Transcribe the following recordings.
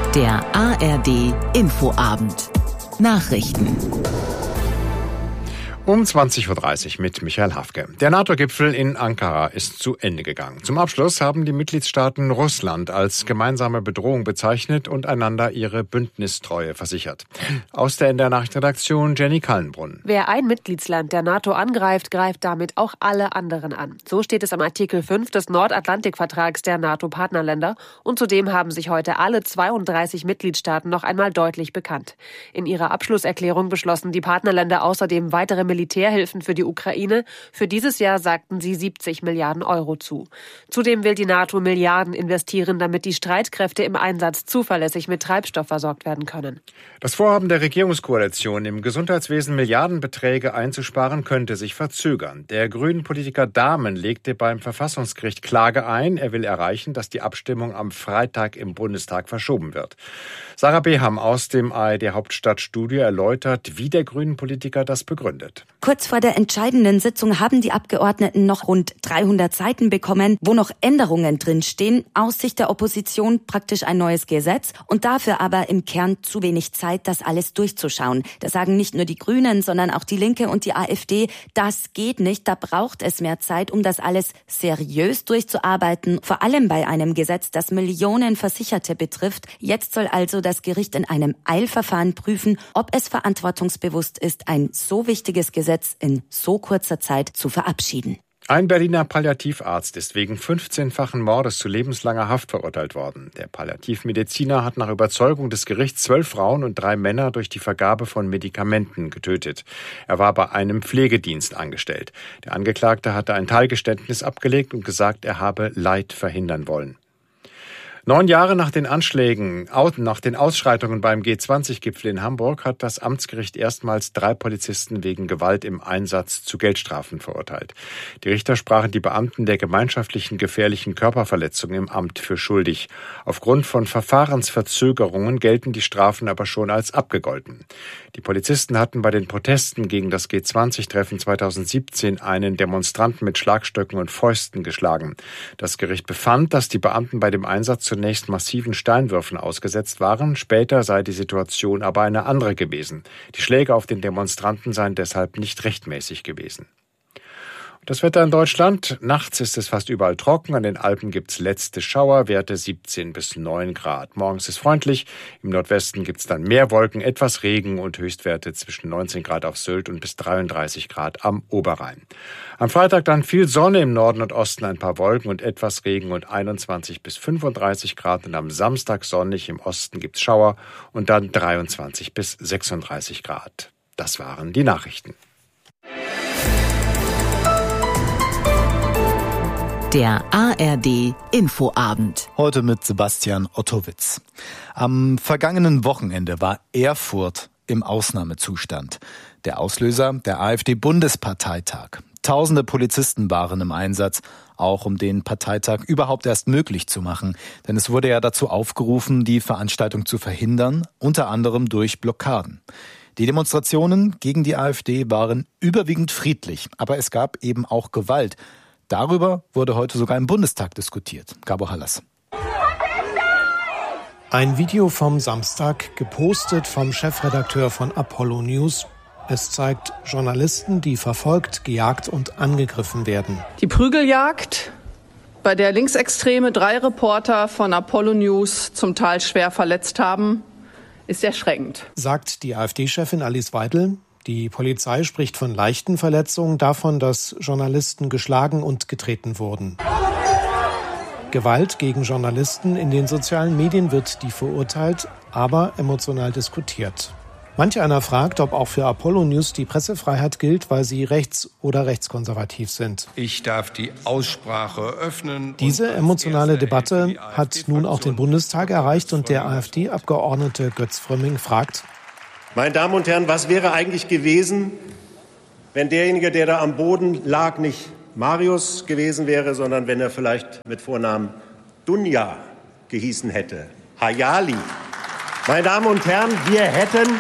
Der ARD Infoabend. Nachrichten. Um 20.30 Uhr mit Michael Hafke. Der NATO-Gipfel in Ankara ist zu Ende gegangen. Zum Abschluss haben die Mitgliedstaaten Russland als gemeinsame Bedrohung bezeichnet und einander ihre Bündnistreue versichert. Aus der NDR-Nachrichtenredaktion Jenny Kallenbrunn. Wer ein Mitgliedsland der NATO angreift, greift damit auch alle anderen an. So steht es am Artikel 5 des Nordatlantikvertrags der NATO-Partnerländer. Und zudem haben sich heute alle 32 Mitgliedstaaten noch einmal deutlich bekannt. In ihrer Abschlusserklärung beschlossen die Partnerländer außerdem weitere Militärhilfen für die Ukraine. Für dieses Jahr sagten sie 70 Milliarden Euro zu. Zudem will die NATO Milliarden investieren, damit die Streitkräfte im Einsatz zuverlässig mit Treibstoff versorgt werden können. Das Vorhaben der Regierungskoalition, im Gesundheitswesen Milliardenbeträge einzusparen, könnte sich verzögern. Der grünen Politiker Dahmen legte beim Verfassungsgericht Klage ein. Er will erreichen, dass die Abstimmung am Freitag im Bundestag verschoben wird. Sarah Beham aus dem ARD Hauptstadtstudio erläutert, wie der grünen Politiker das begründet. Kurz vor der entscheidenden Sitzung haben die Abgeordneten noch rund 300 Seiten bekommen, wo noch Änderungen drinstehen. Aus Sicht der Opposition praktisch ein neues Gesetz und dafür aber im Kern zu wenig Zeit, das alles durchzuschauen. Das sagen nicht nur die Grünen, sondern auch die Linke und die AfD. Das geht nicht, da braucht es mehr Zeit, um das alles seriös durchzuarbeiten. Vor allem bei einem Gesetz, das Millionen Versicherte betrifft. Jetzt soll also das Gericht in einem Eilverfahren prüfen, ob es verantwortungsbewusst ist, ein so wichtiges Gesetz in so kurzer Zeit zu verabschieden. Ein Berliner Palliativarzt ist wegen 15-fachen Mordes zu lebenslanger Haft verurteilt worden. Der Palliativmediziner hat nach Überzeugung des Gerichts 12 Frauen und 3 Männer durch die Vergabe von Medikamenten getötet. Er war bei einem Pflegedienst angestellt. Der Angeklagte hatte ein Teilgeständnis abgelegt und gesagt, er habe Leid verhindern wollen. 9 Jahre nach den Anschlägen, nach den Ausschreitungen beim G20-Gipfel in Hamburg hat das Amtsgericht erstmals 3 Polizisten wegen Gewalt im Einsatz zu Geldstrafen verurteilt. Die Richter sprachen die Beamten der gemeinschaftlichen gefährlichen Körperverletzung im Amt für schuldig. Aufgrund von Verfahrensverzögerungen gelten die Strafen aber schon als abgegolten. Die Polizisten hatten bei den Protesten gegen das G20-Treffen 2017 einen Demonstranten mit Schlagstöcken und Fäusten geschlagen. Das Gericht befand, dass die Beamten bei dem Einsatz zunächst massiven Steinwürfen ausgesetzt waren. Später sei die Situation aber eine andere gewesen. Die Schläge auf den Demonstranten seien deshalb nicht rechtmäßig gewesen. Das Wetter in Deutschland. Nachts ist es fast überall trocken. An den Alpen gibt's letzte Schauerwerte 17 bis 9 Grad. Morgens ist freundlich. Im Nordwesten gibt's dann mehr Wolken, etwas Regen und Höchstwerte zwischen 19 Grad auf Sylt und bis 33 Grad am Oberrhein. Am Freitag dann viel Sonne, im Norden und Osten ein paar Wolken und etwas Regen und 21 bis 35 Grad. Und am Samstag sonnig, im Osten gibt's Schauer und dann 23 bis 36 Grad. Das waren die Nachrichten. Der ARD Infoabend. Heute mit Sebastian Ottowitz. Am vergangenen Wochenende war Erfurt im Ausnahmezustand. Der Auslöser, der AfD-Bundesparteitag. Tausende Polizisten waren im Einsatz, auch um den Parteitag überhaupt erst möglich zu machen. Denn es wurde ja dazu aufgerufen, die Veranstaltung zu verhindern, unter anderem durch Blockaden. Die Demonstrationen gegen die AfD waren überwiegend friedlich, aber es gab eben auch Gewalt. Darüber wurde heute sogar im Bundestag diskutiert. Gabo Hallas. Ein Video vom Samstag, gepostet vom Chefredakteur von Apollo News. Es zeigt Journalisten, die verfolgt, gejagt und angegriffen werden. Die Prügeljagd, bei der Linksextreme 3 Reporter von Apollo News zum Teil schwer verletzt haben, ist erschreckend, sagt die AfD-Chefin Alice Weidel. Die Polizei spricht von leichten Verletzungen, davon, dass Journalisten geschlagen und getreten wurden. Gewalt gegen Journalisten in den sozialen Medien wird die verurteilt, aber emotional diskutiert. Manch einer fragt, ob auch für Apollo News die Pressefreiheit gilt, weil sie rechts- oder rechtskonservativ sind. Ich darf die Aussprache öffnen. Diese emotionale Debatte hat nun auch den Bundestag erreicht und der AfD-Abgeordnete Götz Frömming fragt: Meine Damen und Herren, was wäre eigentlich gewesen, wenn derjenige, der da am Boden lag, nicht Marius gewesen wäre, sondern wenn er vielleicht mit Vornamen Dunja gehießen hätte? Hayali. Meine Damen und Herren, wir hätten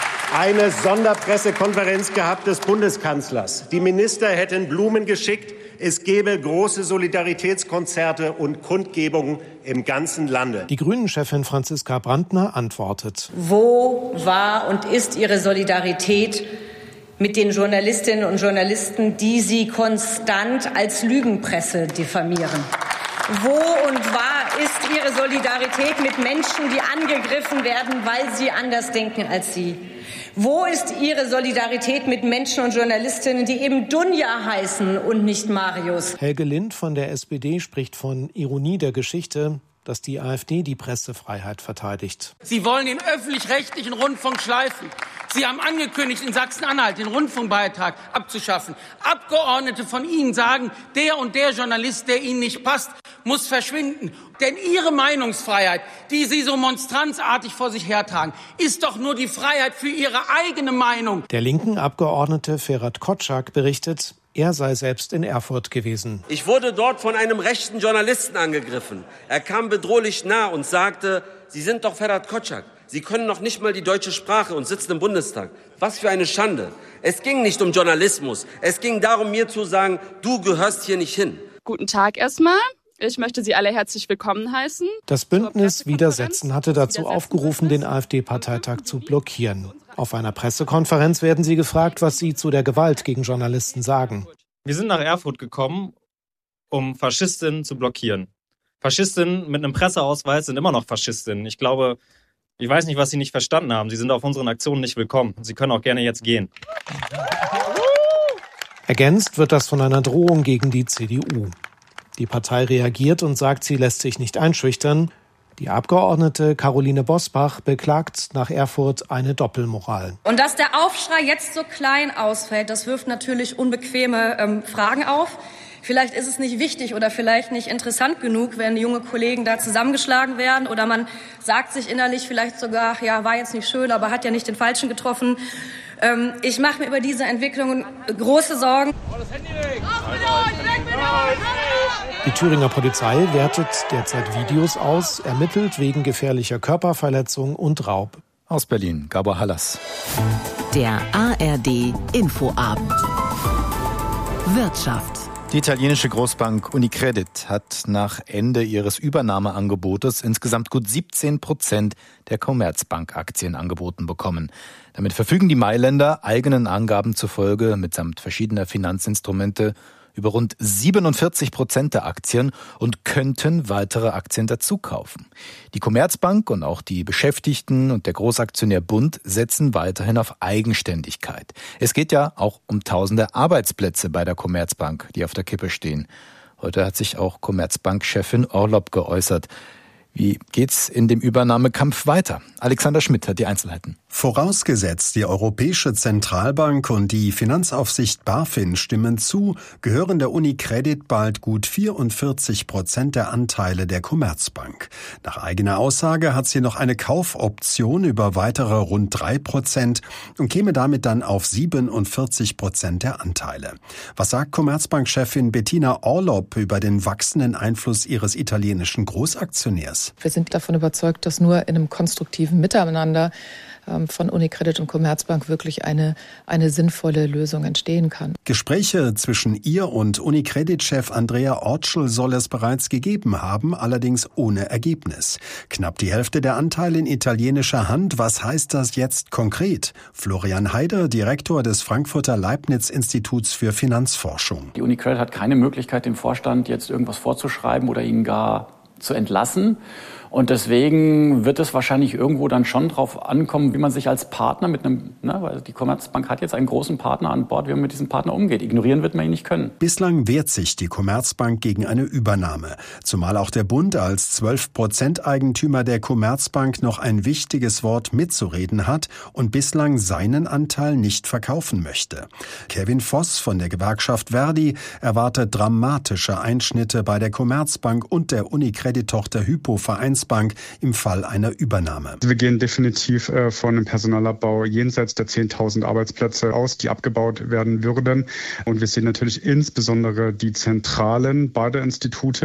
eine Sonderpressekonferenz gehabt des Bundeskanzlers. Die Minister hätten Blumen geschickt. es gebe große Solidaritätskonzerte und Kundgebungen im ganzen Lande. Die Grünen-Chefin Franziska Brandner antwortet. Wo war und ist Ihre Solidarität mit den Journalistinnen und Journalisten, die Sie konstant als Lügenpresse diffamieren? Wo und war ist Ihre Solidarität mit Menschen, die angegriffen werden, weil sie anders denken als Sie? Wo ist Ihre Solidarität mit Menschen und Journalistinnen, die eben Dunja heißen und nicht Marius? Helge Lind von der SPD spricht von Ironie der Geschichte, dass die AfD die Pressefreiheit verteidigt. Sie wollen den öffentlich-rechtlichen Rundfunk schleifen. Sie haben angekündigt, in Sachsen-Anhalt den Rundfunkbeitrag abzuschaffen. Abgeordnete von Ihnen sagen, der und der Journalist, der Ihnen nicht passt, muss verschwinden. Denn Ihre Meinungsfreiheit, die Sie so monstranzartig vor sich hertragen, ist doch nur die Freiheit für Ihre eigene Meinung. Der linken Abgeordnete Ferhat Kotschak berichtet, er sei selbst in Erfurt gewesen. Ich wurde dort von einem rechten Journalisten angegriffen. Er kam bedrohlich nah und sagte, Sie sind doch Ferhat Kotschak. Sie können noch nicht mal die deutsche Sprache und sitzen im Bundestag. Was für eine Schande. Es ging nicht um Journalismus. Es ging darum, mir zu sagen, du gehörst hier nicht hin. Guten Tag erstmal. Ich möchte Sie alle herzlich willkommen heißen. Das Bündnis Widersetzen hatte dazu aufgerufen, den AfD-Parteitag zu blockieren. Auf einer Pressekonferenz werden sie gefragt, was sie zu der Gewalt gegen Journalisten sagen. Wir sind nach Erfurt gekommen, um Faschistinnen zu blockieren. Faschistinnen mit einem Presseausweis sind immer noch Faschistinnen. Ich weiß nicht, was Sie nicht verstanden haben. Sie sind auf unseren Aktionen nicht willkommen. Sie können auch gerne jetzt gehen. Ergänzt wird das von einer Drohung gegen die CDU. Die Partei reagiert und sagt, sie lässt sich nicht einschüchtern. Die Abgeordnete Caroline Bosbach beklagt nach Erfurt eine Doppelmoral. Und dass der Aufschrei jetzt so klein ausfällt, das wirft natürlich unbequeme Fragen auf. Vielleicht ist es nicht wichtig oder vielleicht nicht interessant genug, wenn junge Kollegen da zusammengeschlagen werden. Oder man sagt sich innerlich vielleicht sogar, ja, war jetzt nicht schön, aber hat ja nicht den Falschen getroffen. Ich mache mir über diese Entwicklungen große Sorgen. Die Thüringer Polizei wertet derzeit Videos aus, ermittelt wegen gefährlicher Körperverletzung und Raub. Aus Berlin, Gabor Hallas. Der ARD Infoabend. Wirtschaft. Die italienische Großbank Unicredit hat nach Ende ihres Übernahmeangebotes insgesamt gut 17% der Commerzbank-Aktien angeboten bekommen. Damit verfügen die Mailänder eigenen Angaben zufolge mitsamt verschiedener Finanzinstrumente über rund 47% der Aktien und könnten weitere Aktien dazukaufen. Die Commerzbank und auch die Beschäftigten und der Großaktionär Bund setzen weiterhin auf Eigenständigkeit. Es geht ja auch um tausende Arbeitsplätze bei der Commerzbank, die auf der Kippe stehen. Heute hat sich auch Commerzbank-Chefin Orlopp geäußert. Wie geht's in dem Übernahmekampf weiter? Alexander Schmidt hat die Einzelheiten. Vorausgesetzt, die Europäische Zentralbank und die Finanzaufsicht BaFin stimmen zu, gehören der Unicredit bald gut 44% der Anteile der Commerzbank. Nach eigener Aussage hat sie noch eine Kaufoption über weitere rund 3% und käme damit dann auf 47% der Anteile. Was sagt Commerzbank-Chefin Bettina Orlopp über den wachsenden Einfluss ihres italienischen Großaktionärs? Wir sind davon überzeugt, dass nur in einem konstruktiven Miteinander von Unicredit und Commerzbank wirklich eine sinnvolle Lösung entstehen kann. Gespräche zwischen ihr und Unicredit-Chef Andrea Ortschel soll es bereits gegeben haben, allerdings ohne Ergebnis. Knapp die Hälfte der Anteile in italienischer Hand. Was heißt das jetzt konkret? Florian Heider, Direktor des Frankfurter Leibniz-Instituts für Finanzforschung. Die Unicredit hat keine Möglichkeit, dem Vorstand jetzt irgendwas vorzuschreiben oder ihn gar zu entlassen. Und deswegen wird es wahrscheinlich irgendwo dann schon drauf ankommen, wie man sich als Partner mit weil die Commerzbank hat jetzt einen großen Partner an Bord, wie man mit diesem Partner umgeht. Ignorieren wird man ihn nicht können. Bislang wehrt sich die Commerzbank gegen eine Übernahme. Zumal auch der Bund als 12% Eigentümer der Commerzbank noch ein wichtiges Wort mitzureden hat und bislang seinen Anteil nicht verkaufen möchte. Kevin Voss von der Gewerkschaft Verdi erwartet dramatische Einschnitte bei der Commerzbank und der Unicredit-Tochter Hypo Vereinsbank im Fall einer Übernahme. Wir gehen definitiv von einem Personalabbau jenseits der 10.000 Arbeitsplätze aus, die abgebaut werden würden. Und wir sehen natürlich insbesondere die Zentralen beider Institute